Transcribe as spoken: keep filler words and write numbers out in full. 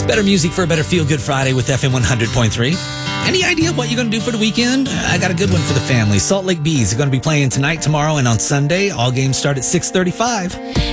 Better music for a better feel-good Friday with F M one hundred point three. Any idea what you're going to do for the weekend? I got a good one for the family. Salt Lake Bees are going to be playing tonight, tomorrow, and on Sunday. All games start at six thirty-five.